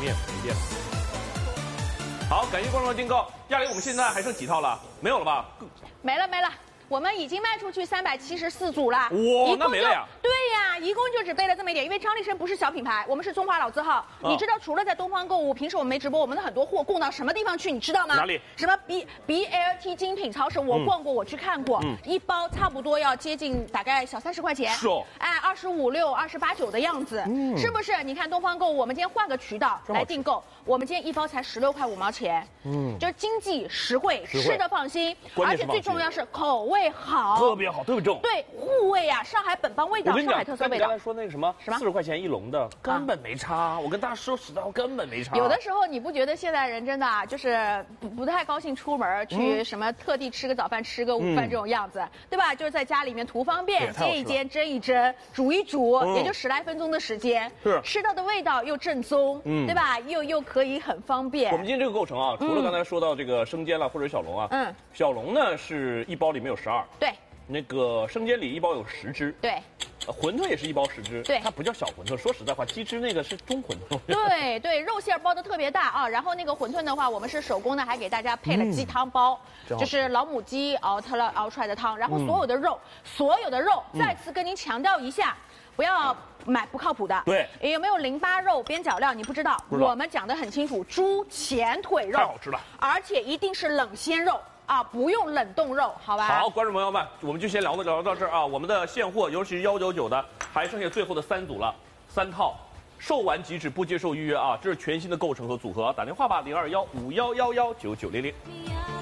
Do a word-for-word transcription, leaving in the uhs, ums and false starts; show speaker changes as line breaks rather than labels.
面没电了。好，感谢观众的订购。亚玲，我们现在还剩几套了？没有了吧？
没了没了。 我们已经卖出去三百七十四组了，
哇，那没了呀！
对呀，一共就只背了这么一点，因为张力生不是小品牌，我们是中华老字号。哦、你知道，除了在东方购物，平时我们没直播，我们的很多货供到什么地方去？你知道吗？
哪里？
什么 B B L T 精品超市，我逛过，嗯、我去看过，嗯、一包差不多要接近大概小三十块钱。
是哦。
哎，二十五六、二十八九的样子，嗯、是不是？你看东方购物，我们今天换个渠道来订购，我们今天一包才十六块五毛钱，嗯，就是经济实惠，实惠吃的放心，而且最重要是口味好。
特别好，特别重。对，
护卫啊，上海本帮味道，上海特色味道。
你刚才说那个什么，
什么
四十块钱一笼的，根本没差。我跟大家说实在话，根本没差。
有的时候你不觉得现在人真的啊，就是不不太高兴出门去什么特地吃个早饭、吃个午饭这种样子，对吧？就是在家里面图方便，煎一煎、蒸一蒸、煮一煮，也就十来分钟的时间。
是
吃到的味道又正宗，嗯，对吧？又又可以很方便。
我们今天这个构成啊，除了刚才说到这个生煎了或者小笼啊，嗯，小笼呢是一包里面有十二，
对。
那个生煎里一包有十只，
对，
馄饨也是一包十只，
对，
它不叫小馄饨。说实在话，鸡汁那个是中馄饨。
对对，肉馅包的特别大啊。然后那个馄饨的话，我们是手工的，还给大家配了鸡汤包，嗯、就是老母鸡熬它了熬出来的汤。然后所有的肉，嗯、所有的肉，再次跟您强调一下，不要买不靠谱的。
对，
有没有淋巴肉、边角料？你不知道，
不知道
我们讲的很清楚，猪前腿肉
太好吃了，
而且一定是冷鲜肉。 啊，不用冷冻肉，好吧？
好，观众朋友们，我们就先聊到聊到这儿啊。我们的现货，尤其是幺九九的，还剩下最后的三组了，三套，售完即止，不接受预约啊。这是全新的构成和组合，打电话吧，零二幺五幺幺幺九九零零。